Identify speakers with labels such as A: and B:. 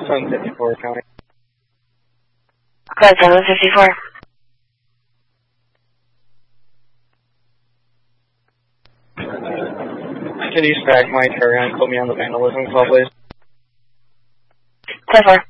A: 754 County.
B: Go ahead, 754.
A: Could you stack my Terran and put me on the vandalism call, please?
B: 10-4.